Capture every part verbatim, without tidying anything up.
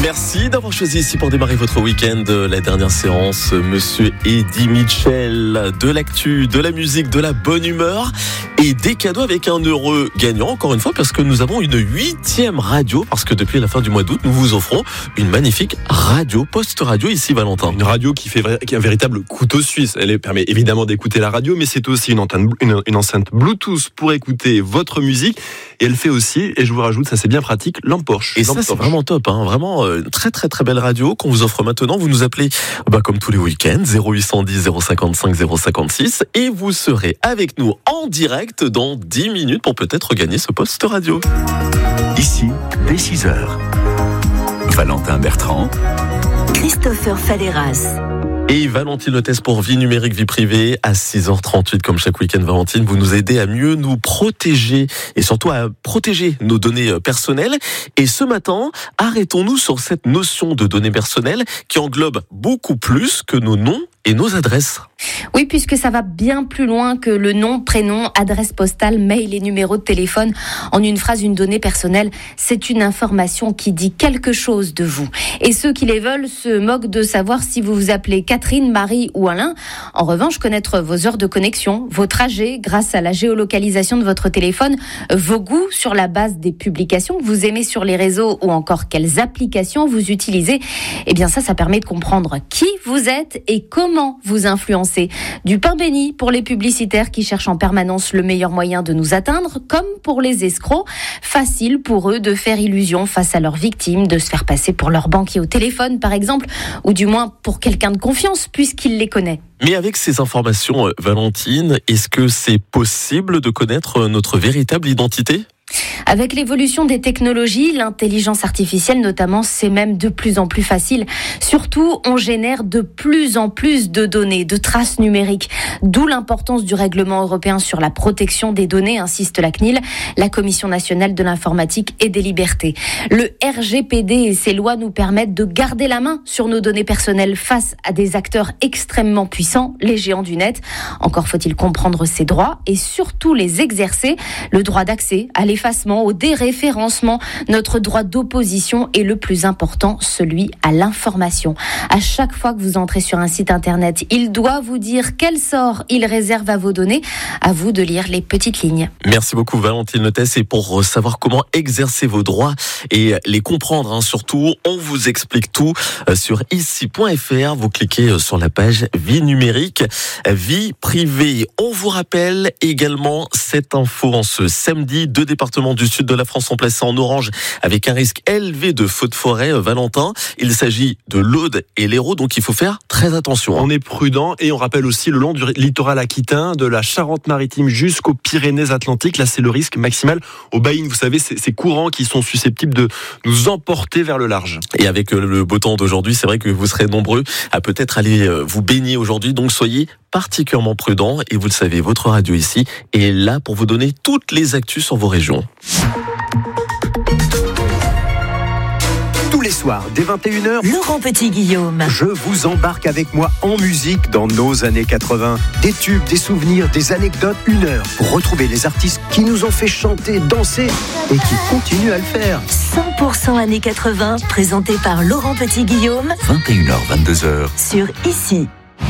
Merci d'avoir choisi ici pour démarrer votre week-end la dernière séance, monsieur Eddie Mitchell, de l'actu, de la musique, de la bonne humeur et des cadeaux avec un heureux gagnant, encore une fois, parce que nous avons une huitième radio, parce que depuis la fin du mois d'août, nous vous offrons une magnifique radio, post-radio ici, Valentin. Une radio qui fait qui est un véritable couteau suisse. Elle permet évidemment d'écouter la radio, mais c'est aussi une, antenne, une, une enceinte Bluetooth pour écouter votre musique. Et elle fait aussi, et je vous rajoute, ça c'est bien pratique, lampe torche. Et lampe ça c'est vraiment top, hein, vraiment euh, très très très belle radio qu'on vous offre maintenant. Vous nous appelez bah, comme tous les week-ends, zéro huit cent dix zéro cinquante-cinq zéro cinquante-six, et vous serez avec nous en direct dans dix minutes pour peut-être gagner ce poste radio. Ici, dès six heures, Valentin Bertrand, Christopher Falleras. Et Valentine Hôtesse pour Vie Numérique, Vie Privée, à six heures trente-huit, comme chaque week-end, Valentine, vous nous aidez à mieux nous protéger et surtout à protéger nos données personnelles. Et ce matin, arrêtons-nous sur cette notion de données personnelles qui englobe beaucoup plus que nos noms et nos adresses. Oui, puisque ça va bien plus loin que le nom, prénom, adresse postale, mail et numéro de téléphone. En une phrase, une donnée personnelle, c'est une information qui dit quelque chose de vous. Et ceux qui les veulent se moquent de savoir si vous vous appelez Catherine, Marie ou Alain. En revanche, connaître vos heures de connexion, vos trajets grâce à la géolocalisation de votre téléphone, vos goûts sur la base des publications que vous aimez sur les réseaux ou encore quelles applications vous utilisez, eh bien ça, ça permet de comprendre qui vous êtes et comment vous influencer. Du pain béni pour les publicitaires qui cherchent en permanence le meilleur moyen de nous atteindre, comme pour les escrocs. Facile pour eux de faire illusion face à leurs victimes, de se faire passer pour leur banquier au téléphone, par exemple, ou du moins pour quelqu'un de confiance, puisqu'il les connaît. Mais avec ces informations, Valentine, est-ce que c'est possible de connaître notre véritable identité ? Avec l'évolution des technologies, l'intelligence artificielle notamment, c'est même de plus en plus facile. Surtout, on génère de plus en plus de données, de traces numériques. D'où l'importance du règlement européen sur la protection des données, insiste la C N I L, la Commission nationale de l'informatique et des libertés. Le R G P D et ses lois nous permettent de garder la main sur nos données personnelles face à des acteurs extrêmement puissants, les géants du net. Encore faut-il comprendre ces droits et surtout les exercer. Le droit d'accès à l'effacement, au déréférencement, notre droit d'opposition et le plus important, celui à l'information. À chaque fois que vous entrez sur un site internet, il doit vous dire quel sort il réserve à vos données. À vous de lire les petites lignes. Merci beaucoup Valentine Hôtesse. Et pour savoir comment exercer vos droits et les comprendre, hein, surtout, on vous explique tout sur ici point f r. Vous cliquez sur la page Vie Numérique, Vie Privée. On vous rappelle également cette info en ce samedi. Deux départements du sud de la France sont placés en orange avec un risque élevé de feux de forêt. Valentin, il s'agit de l'Aude et l'Hérault, donc il faut faire très attention. On est prudent et on rappelle aussi le long du littoral aquitain, de la Charente-Maritime jusqu'aux Pyrénées-Atlantiques. Là, c'est le risque maximal aux baïnes. Vous savez, c'est ces courants qui sont susceptibles de nous emporter vers le large. Et avec le beau temps d'aujourd'hui, c'est vrai que vous serez nombreux à peut-être aller vous baigner aujourd'hui, donc soyez particulièrement prudents. Et vous le savez, votre radio ici est là pour vous donner toutes les actus sur vos régions. Tous les soirs, dès vingt et une heures, Laurent Petit-Guillaume. Je vous embarque avec moi en musique dans nos années quatre-vingts. Des tubes, des souvenirs, des anecdotes, une heure pour retrouver les artistes qui nous ont fait chanter, danser et qui continuent à le faire. cent pour cent années quatre-vingts, présenté par Laurent Petit-Guillaume. vingt et une heures, vingt-deux heures. Sur Ici.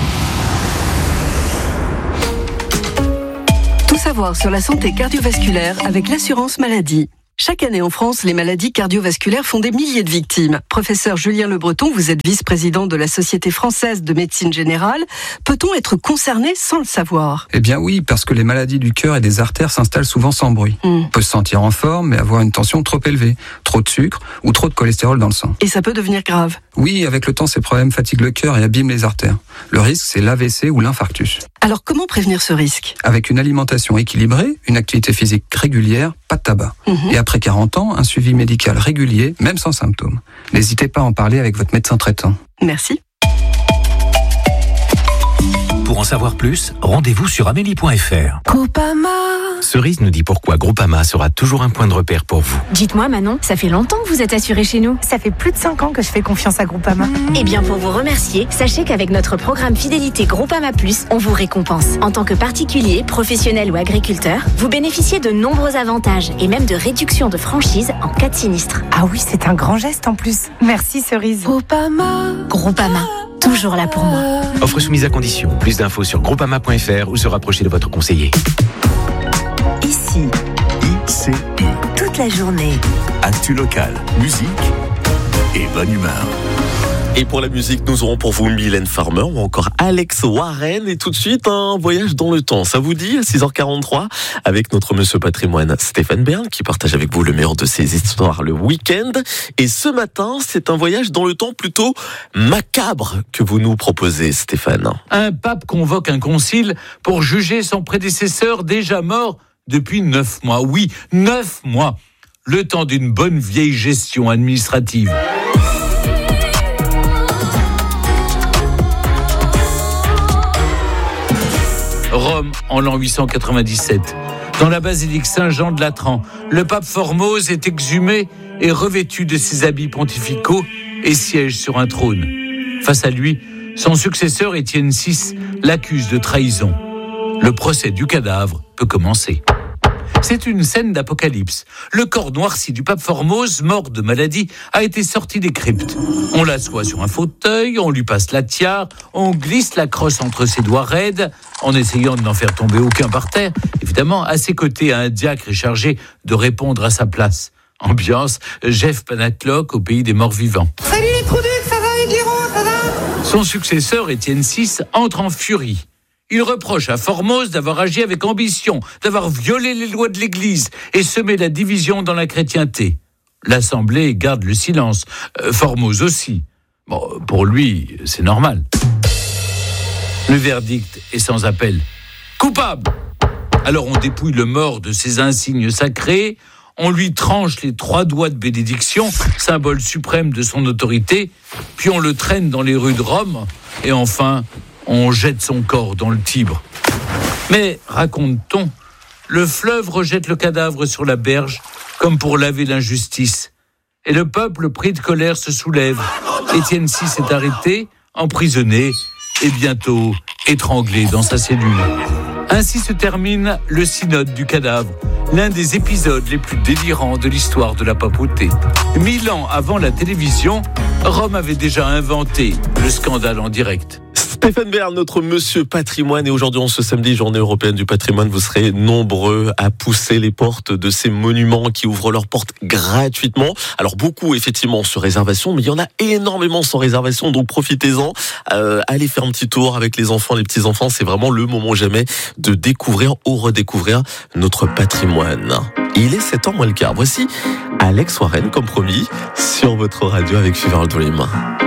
Tout savoir sur la santé cardiovasculaire avec l'assurance maladie. Chaque année en France, les maladies cardiovasculaires font des milliers de victimes. Professeur Julien Le Breton, vous êtes vice-président de la Société française de médecine générale. Peut-on être concerné sans le savoir ? Eh bien oui, parce que les maladies du cœur et des artères s'installent souvent sans bruit. Mm. On peut se sentir en forme, mais avoir une tension trop élevée, trop de sucre ou trop de cholestérol dans le sang. Et ça peut devenir grave ? Oui, avec le temps, ces problèmes fatiguent le cœur et abîment les artères. Le risque, c'est l'A V C ou l'infarctus. Alors comment prévenir ce risque ? Avec une alimentation équilibrée, une activité physique régulière, pas de tabac. Mm-hmm. Et après quarante ans, un suivi médical régulier, même sans symptômes. N'hésitez pas à en parler avec votre médecin traitant. Merci. Pour en savoir plus, rendez-vous sur amélie point f r. Groupama. Cerise nous dit pourquoi Groupama sera toujours un point de repère pour vous. Dites-moi Manon, ça fait longtemps que vous êtes assurée chez nous. Ça fait plus de cinq ans que je fais confiance à Groupama. Mmh. Eh bien pour vous remercier, sachez qu'avec notre programme Fidélité Groupama Plus, on vous récompense. En tant que particulier, professionnel ou agriculteur, vous bénéficiez de nombreux avantages et même de réduction de franchise en cas de sinistre. Ah oui, c'est un grand geste en plus. Merci Cerise. Groupama. Groupama. Toujours là pour moi. Offre soumise à condition. Plus d'infos sur groupama point f r ou se rapprocher de votre conseiller. Ici, I C I. toute la journée. Actu locale, musique et bonne humeur. Et pour la musique, nous aurons pour vous Mylène Farmer ou encore Alex Warren. Et tout de suite, un voyage dans le temps. Ça vous dit, à six heures quarante-trois, avec notre monsieur patrimoine Stéphane Bern, qui partage avec vous le meilleur de ses histoires le week-end. Et ce matin, c'est un voyage dans le temps plutôt macabre que vous nous proposez, Stéphane. Un pape convoque un concile pour juger son prédécesseur déjà mort depuis neuf mois. Oui, neuf mois. Le temps d'une bonne vieille gestion administrative. Rome, en l'an huit cent quatre-vingt-dix-sept. Dans la basilique Saint-Jean de Latran, le pape Formose est exhumé et revêtu de ses habits pontificaux et siège sur un trône. Face à lui, son successeur Étienne six l'accuse de trahison. Le procès du cadavre peut commencer. C'est une scène d'apocalypse. Le corps noirci du pape Formose, mort de maladie, a été sorti des cryptes. On l'assoit sur un fauteuil, on lui passe la tiare, on glisse la crosse entre ses doigts raides, en essayant de n'en faire tomber aucun par terre. Évidemment, à ses côtés, un diacre est chargé de répondre à sa place. Ambiance, Jeff Panacloc au pays des morts vivants. Salut les trous ducs, ça va, Aiguiron, ça va ? Son successeur, Étienne six, entre en furie. Il reproche à Formose d'avoir agi avec ambition, d'avoir violé les lois de l'Église et semé la division dans la chrétienté. L'Assemblée garde le silence, euh, Formose aussi. Bon, pour lui, c'est normal. Le verdict est sans appel. Coupable ! Alors on dépouille le mort de ses insignes sacrés, on lui tranche les trois doigts de bénédiction, symbole suprême de son autorité, puis on le traîne dans les rues de Rome, et enfin, on jette son corps dans le Tibre. Mais, raconte-t-on, le fleuve rejette le cadavre sur la berge, comme pour laver l'injustice. Et le peuple, pris de colère, se soulève. Étienne six est arrêté, emprisonné, et bientôt étranglé dans sa cellule. Ainsi se termine le synode du cadavre, l'un des épisodes les plus délirants de l'histoire de la papauté. Mille ans avant la télévision, Rome avait déjà inventé le scandale en direct. Stéphane Bern, notre monsieur patrimoine, et aujourd'hui, en ce samedi, journée européenne du patrimoine, vous serez nombreux à pousser les portes de ces monuments qui ouvrent leurs portes gratuitement. Alors beaucoup, effectivement, sur réservation, mais il y en a énormément sans réservation, donc profitez-en. Euh, allez faire un petit tour avec les enfants, les petits-enfants, c'est vraiment le moment jamais de découvrir ou redécouvrir notre patrimoine. Il est sept heures moins le quart. Voici Alex Warren, comme promis, sur votre radio avec Fever Dream.